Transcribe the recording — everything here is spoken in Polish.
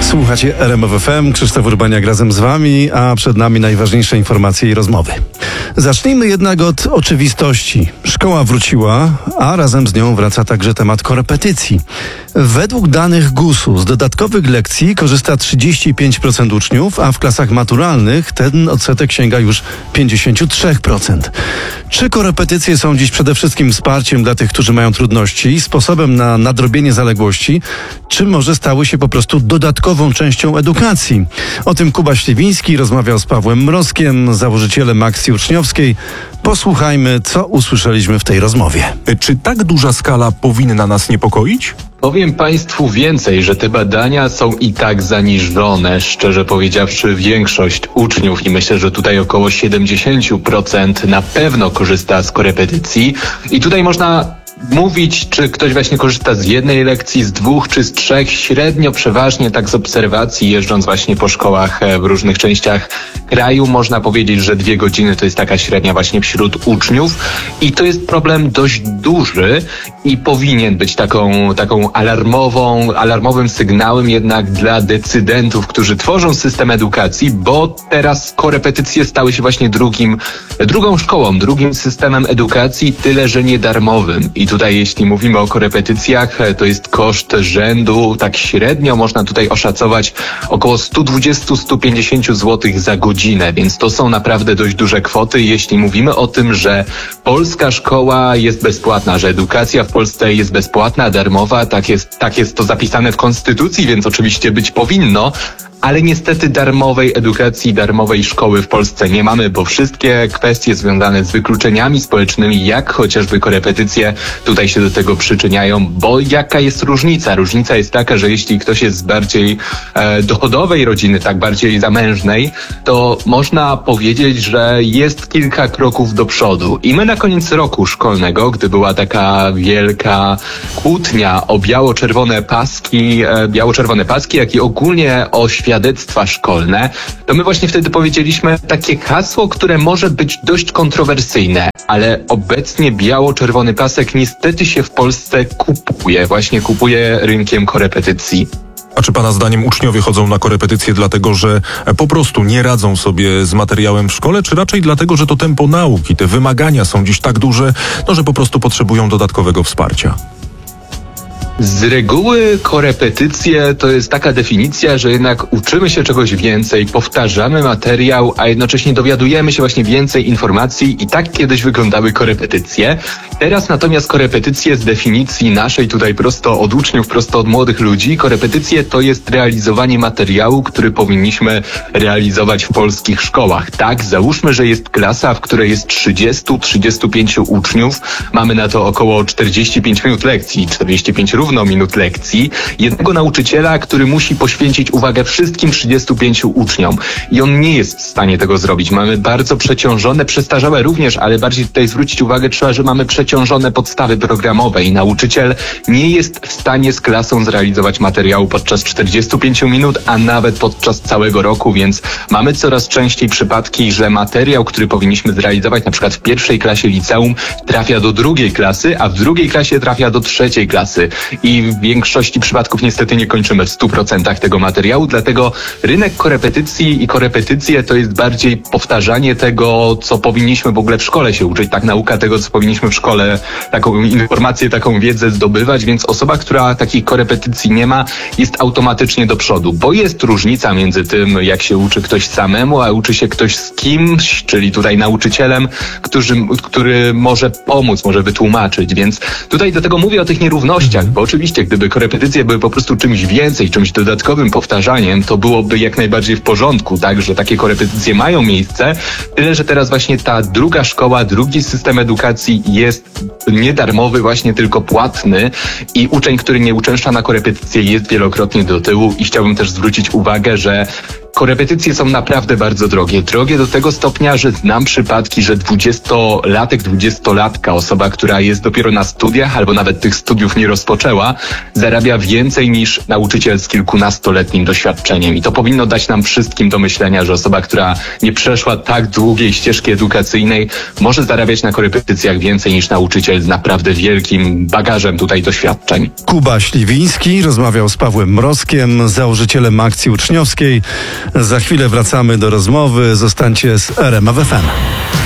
Słuchacie RMF FM, Krzysztof Urbaniak razem z wami, a przed nami najważniejsze informacje i rozmowy. Zacznijmy jednak od oczywistości. Szkoła wróciła, a razem z nią wraca także temat korepetycji. Według danych GUS-u z dodatkowych lekcji korzysta 35% uczniów, a w klasach maturalnych ten odsetek sięga już 53%. Czy korepetycje są dziś przede wszystkim wsparciem dla tych, którzy mają trudności, sposobem na nadrobienie zaległości, czy może stały się po prostu dodatkową częścią edukacji? O tym Kuba Śliwiński rozmawiał z Pawłem Mrozkiem, założycielem Akcji Uczniowskiej. Posłuchajmy, co usłyszeliśmy w tej rozmowie. Czy tak duża skala powinna nas niepokoić? Powiem Państwu więcej, że te badania są i tak zaniżone. Szczerze powiedziawszy, większość uczniów i myślę, że tutaj około 70% na pewno korzysta z korepetycji. I tutaj można mówić, czy ktoś właśnie korzysta z jednej lekcji, z dwóch czy z trzech, średnio przeważnie tak z obserwacji, jeżdżąc właśnie po szkołach w różnych częściach kraju, można powiedzieć, że 2 godziny to jest taka średnia właśnie wśród uczniów i to jest problem dość duży i powinien być taką alarmowym sygnałem jednak dla decydentów, którzy tworzą system edukacji, bo teraz korepetycje stały się właśnie drugą szkołą, drugim systemem edukacji, tyle że niedarmowym. I tutaj jeśli mówimy o korepetycjach, to jest koszt rzędu, tak średnio można tutaj oszacować około 120-150 zł za godzinę, więc to są naprawdę dość duże kwoty. Jeśli mówimy o tym, że polska szkoła jest bezpłatna, że edukacja w Polsce jest bezpłatna, darmowa, tak jest to zapisane w Konstytucji, więc oczywiście być powinno, ale niestety darmowej edukacji, darmowej szkoły w Polsce nie mamy, bo wszystkie kwestie związane z wykluczeniami społecznymi, jak chociażby korepetycje, tutaj się do tego przyczyniają, bo jaka jest różnica? Różnica jest taka, że jeśli ktoś jest z bardziej dochodowej rodziny, tak bardziej zamężnej, to można powiedzieć, że jest kilka kroków do przodu. I my na koniec roku szkolnego, gdy była taka wielka kłótnia o biało-czerwone paski, jak i ogólnie o świadectwa szkolne, to my właśnie wtedy powiedzieliśmy takie hasło, które może być dość kontrowersyjne, ale obecnie biało-czerwony pasek niestety się w Polsce kupuje rynkiem korepetycji. A czy Pana zdaniem uczniowie chodzą na korepetycje dlatego, że po prostu nie radzą sobie z materiałem w szkole, czy raczej dlatego, że to tempo nauki, te wymagania są dziś tak duże, że po prostu potrzebują dodatkowego wsparcia? Z reguły korepetycje to jest taka definicja, że jednak uczymy się czegoś więcej, powtarzamy materiał, a jednocześnie dowiadujemy się właśnie więcej informacji i tak kiedyś wyglądały korepetycje. Teraz natomiast korepetycje z definicji naszej tutaj prosto od uczniów, prosto od młodych ludzi, korepetycje to jest realizowanie materiału, który powinniśmy realizować w polskich szkołach. Tak, załóżmy, że jest klasa, w której jest 30-35 uczniów, mamy na to około 45 minut lekcji, 45 minut lekcji, jednego nauczyciela, który musi poświęcić uwagę wszystkim 35 uczniom i on nie jest w stanie tego zrobić. Mamy bardzo przestarzałe również, ale bardziej tutaj zwrócić uwagę trzeba, że mamy przeciążone podstawy programowe i nauczyciel nie jest w stanie z klasą zrealizować materiału podczas 45 minut, a nawet podczas całego roku, więc mamy coraz częściej przypadki, że materiał, który powinniśmy zrealizować na przykład w 1. klasie liceum, trafia do 2. klasy, a w 2. klasie trafia do 3. klasy. I w większości przypadków niestety nie kończymy w 100% tego materiału, dlatego rynek korepetycji i korepetycje to jest bardziej powtarzanie tego, co powinniśmy w ogóle w szkole się uczyć, tak nauka tego, co powinniśmy w szkole, taką informację, taką wiedzę zdobywać, więc osoba, która takich korepetycji nie ma, jest automatycznie do przodu, bo jest różnica między tym, jak się uczy ktoś samemu, a uczy się ktoś z kimś, czyli tutaj nauczycielem, który może pomóc, może wytłumaczyć, więc tutaj do tego mówię o tych nierównościach, bo oczywiście, gdyby korepetycje były po prostu czymś więcej, czymś dodatkowym powtarzaniem, to byłoby jak najbardziej w porządku, tak, że takie korepetycje mają miejsce, tyle, że teraz właśnie ta druga szkoła, drugi system edukacji jest niedarmowy, właśnie tylko płatny i uczeń, który nie uczęszcza na korepetycje, jest wielokrotnie do tyłu i chciałbym też zwrócić uwagę, że Korepetycje są naprawdę bardzo drogie. Drogie do tego stopnia, że znam przypadki, że 20-latek, 20-latka, osoba, która jest dopiero na studiach albo nawet tych studiów nie rozpoczęła, zarabia więcej niż nauczyciel z kilkunastoletnim doświadczeniem. I to powinno dać nam wszystkim do myślenia, że osoba, która nie przeszła tak długiej ścieżki edukacyjnej, może zarabiać na korepetycjach więcej niż nauczyciel z naprawdę wielkim bagażem tutaj doświadczeń. Kuba Śliwiński rozmawiał z Pawłem Mrozkiem, założycielem Akcji Uczniowskiej. Za chwilę wracamy do rozmowy. Zostańcie z RMF FM.